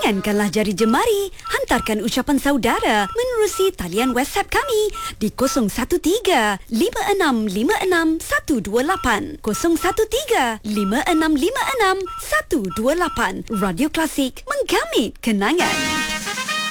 Layangkanlah jari jemari. Hantarkan ucapan saudara menerusi talian WhatsApp kami di 013-5656-128. 013-5656-128. Radio Klasik, menggamit kenangan.